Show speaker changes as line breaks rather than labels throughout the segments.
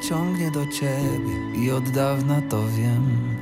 ciągnie do ciebie i od dawna to wiem.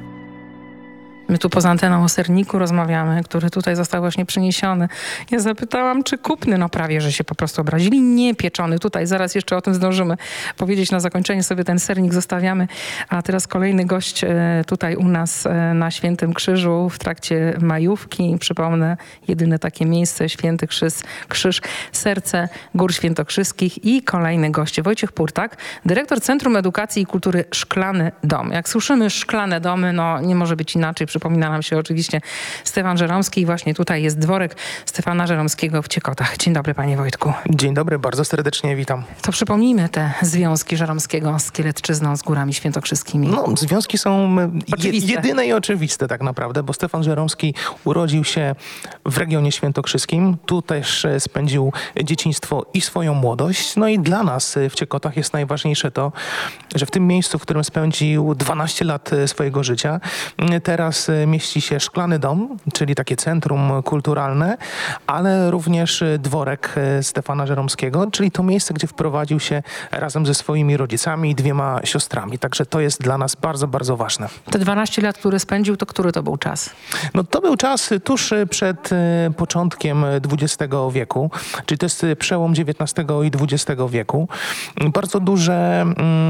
My tu poza anteną o serniku rozmawiamy, który tutaj został właśnie przyniesiony. Ja zapytałam, czy kupny, no prawie, że się po prostu obrazili. Nie pieczony. Tutaj zaraz jeszcze o tym zdążymy powiedzieć. Na zakończenie sobie ten sernik zostawiamy. A teraz kolejny gość tutaj u nas na Świętym Krzyżu w trakcie majówki. Przypomnę, jedyne takie miejsce, Święty Krzyż, serce Gór Świętokrzyskich i kolejny gość, Wojciech Purtak, dyrektor Centrum Edukacji i Kultury Szklany Dom. Jak słyszymy szklane domy, no nie może być inaczej. Przypomina nam się oczywiście Stefan Żeromski i właśnie tutaj jest dworek Stefana Żeromskiego w Ciekotach. Dzień dobry, panie Wojtku.
Dzień dobry, bardzo serdecznie witam.
To przypomnijmy te związki Żeromskiego z Kielecczyzną, z Górami Świętokrzyskimi.
No, związki są jedyne i oczywiste tak naprawdę, bo Stefan Żeromski urodził się w regionie świętokrzyskim. Tu też spędził dzieciństwo i swoją młodość. No i dla nas w Ciekotach jest najważniejsze to, że w tym miejscu, w którym spędził 12 lat swojego życia, teraz mieści się Szklany Dom, czyli takie centrum kulturalne, ale również dworek Stefana Żeromskiego, czyli to miejsce, gdzie wprowadził się razem ze swoimi rodzicami i 2 siostrami. Także to jest dla nas bardzo, bardzo ważne.
Te 12 lat, które spędził, to który to był czas?
No to był czas tuż przed początkiem XX wieku, czyli to jest przełom XIX i XX wieku. Bardzo duże,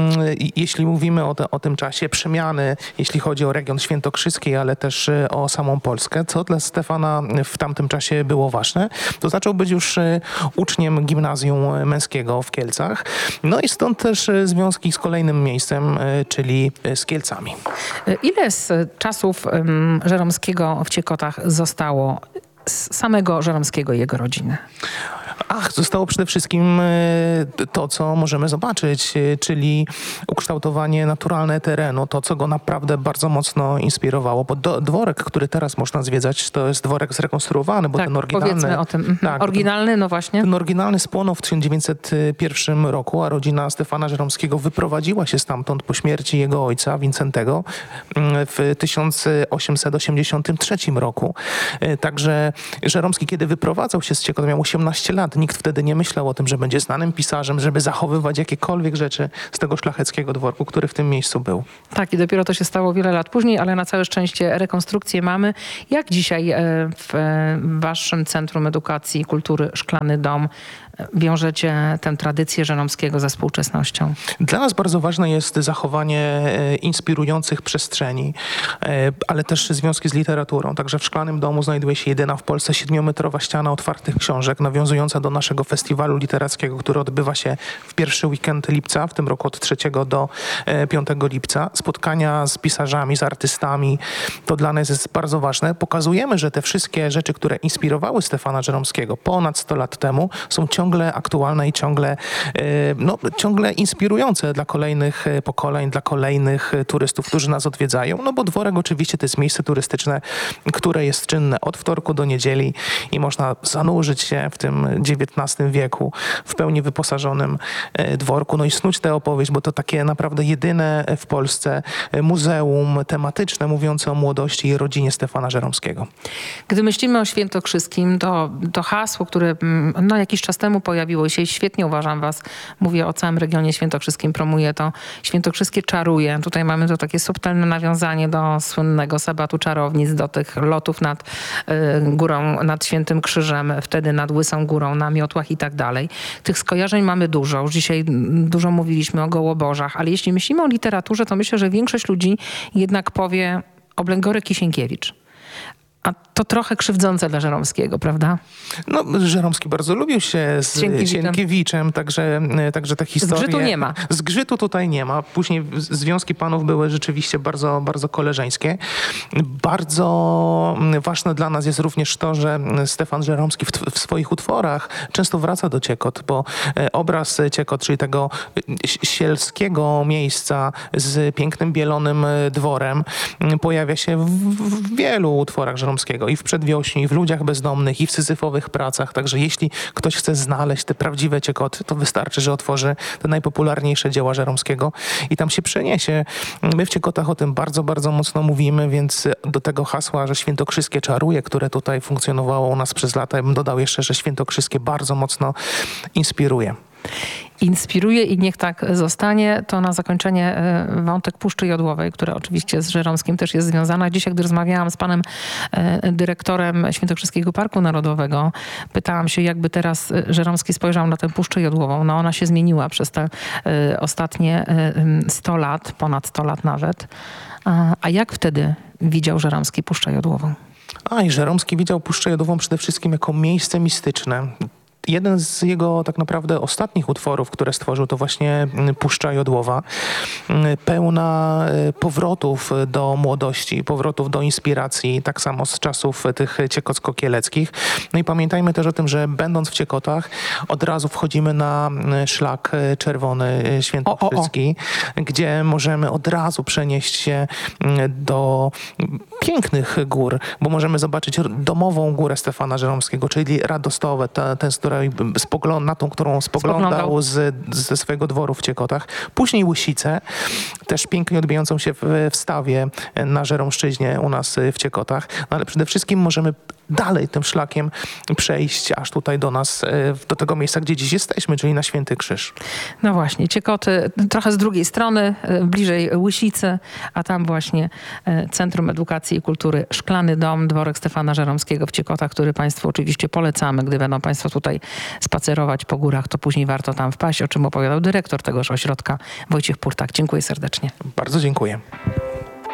jeśli mówimy o tym czasie, przemiany, jeśli chodzi o region świętokrzyski, ale też o samą Polskę, co dla Stefana w tamtym czasie było ważne. To zaczął być już uczniem gimnazjum męskiego w Kielcach. No i stąd też związki z kolejnym miejscem, czyli z Kielcami.
Ile z czasów Żeromskiego w Ciekotach zostało z samego Żeromskiego i jego rodziny?
Zostało przede wszystkim to, co możemy zobaczyć, czyli ukształtowanie naturalne terenu, to, co go naprawdę bardzo mocno inspirowało. Bo dworek, który teraz można zwiedzać, to jest dworek zrekonstruowany, bo
tak,
ten oryginalny...
powiedzmy o tym.
Tak,
oryginalny, no właśnie.
Ten oryginalny spłonął w 1901 roku, a rodzina Stefana Żeromskiego wyprowadziła się stamtąd po śmierci jego ojca, Wincentego, w 1883 roku. Także Żeromski, kiedy wyprowadzał się z Ciekot, miał 18 lat. Nikt wtedy nie myślał o tym, że będzie znanym pisarzem, żeby zachowywać jakiekolwiek rzeczy z tego szlacheckiego dworku, który w tym miejscu był.
Tak, i dopiero to się stało wiele lat później, ale na całe szczęście rekonstrukcję mamy. Jak dzisiaj w waszym Centrum Edukacji i Kultury Szklany Dom wiążecie tę tradycję Żeromskiego ze współczesnością? Dla
nas bardzo ważne jest zachowanie inspirujących przestrzeni, ale też związki z literaturą. Także w Szklanym Domu znajduje się jedyna w Polsce 7-metrowa ściana otwartych książek, nawiązująca do naszego festiwalu literackiego, który odbywa się w pierwszy weekend lipca, w tym roku od 3 do 5 lipca. Spotkania z pisarzami, z artystami, to dla nas jest bardzo ważne. Pokazujemy, że te wszystkie rzeczy, które inspirowały Stefana Żeromskiego ponad 100 lat temu, są ciągle aktualne i ciągle inspirujące dla kolejnych pokoleń, dla kolejnych turystów, którzy nas odwiedzają. No bo dworek oczywiście to jest miejsce turystyczne, które jest czynne od wtorku do niedzieli i można zanurzyć się w tym XIX wieku w pełni wyposażonym dworku. No i snuć tę opowieść, bo to takie naprawdę jedyne w Polsce muzeum tematyczne mówiące o młodości i rodzinie Stefana Żeromskiego.
Gdy myślimy o Świętokrzyskim, to hasło, które jakiś czas temu pojawiło się i świetnie uważam was, mówię o całym regionie świętokrzyskim, promuję to. Świętokrzyskie czaruje. Tutaj mamy to takie subtelne nawiązanie do słynnego sabatu czarownic, do tych lotów nad górą, nad Świętym Krzyżem, wtedy nad Łysą Górą, na miotłach i tak dalej. Tych skojarzeń mamy dużo. Już dzisiaj dużo mówiliśmy o Gołobożach, ale jeśli myślimy o literaturze, to myślę, że większość ludzi jednak powie Oblęgory Kisienkiewicz. A to trochę krzywdzące dla Żeromskiego, prawda?
No, Żeromski bardzo lubił się z Sienkiewiczem, także ta historia...
Zgrzytu nie ma.
Zgrzytu tutaj nie ma. Później związki panów były rzeczywiście bardzo, bardzo koleżeńskie. Bardzo ważne dla nas jest również to, że Stefan Żeromski w swoich utworach często wraca do Ciekot, bo obraz Ciekot, czyli tego sielskiego miejsca z pięknym bielonym dworem, pojawia się w wielu utworach Żeromskiego. I w Przedwiośniu, i w Ludziach bezdomnych, i w Syzyfowych pracach. Także jeśli ktoś chce znaleźć te prawdziwe Ciekoty, to wystarczy, że otworzy te najpopularniejsze dzieła Żeromskiego i tam się przeniesie. My w Ciekotach o tym bardzo, bardzo mocno mówimy, więc do tego hasła, że Świętokrzyskie czaruje, które tutaj funkcjonowało u nas przez lata, ja bym dodał jeszcze, że Świętokrzyskie bardzo mocno inspiruje.
inspiruje i niech tak zostanie. To na zakończenie wątek Puszczy Jodłowej, która oczywiście z Żeromskim też jest związana. Dzisiaj, gdy rozmawiałam z panem dyrektorem Świętokrzyskiego Parku Narodowego, pytałam się, jakby teraz Żeromski spojrzał na tę Puszczę Jodłową. No ona się zmieniła przez te ostatnie 100 lat, ponad 100 lat nawet. A jak wtedy widział Żeromski Puszczę Jodłową?
I Żeromski widział Puszczę Jodłową przede wszystkim jako miejsce mistyczne. Jeden z jego tak naprawdę ostatnich utworów, które stworzył, to właśnie Puszcza Jodłowa, pełna powrotów do młodości, powrotów do inspiracji, tak samo z czasów tych ciekocko-kieleckich. No i pamiętajmy też o tym, że będąc w Ciekotach, od razu wchodzimy na szlak czerwony świętokrzyski, gdzie możemy od razu przenieść się do pięknych gór, bo możemy zobaczyć domową górę Stefana Żeromskiego, czyli Radostowe, ten, na tą, którą spoglądał ze swojego dworu w Ciekotach. Później Łysicę, też pięknie odbijającą się w stawie na Żeromszczyźnie u nas w Ciekotach. No ale przede wszystkim możemy dalej tym szlakiem przejść aż tutaj do nas, do tego miejsca, gdzie dziś jesteśmy, czyli na Święty Krzyż.
No właśnie, Ciekoty trochę z drugiej strony, bliżej Łysicy, a tam właśnie Centrum Edukacji i Kultury Szklany Dom, dworek Stefana Żeromskiego w Ciekotach, który Państwu oczywiście polecamy. Gdy będą Państwo tutaj spacerować po górach, to później warto tam wpaść, o czym opowiadał dyrektor tegoż ośrodka Wojciech Purtak. Dziękuję serdecznie.
Bardzo dziękuję.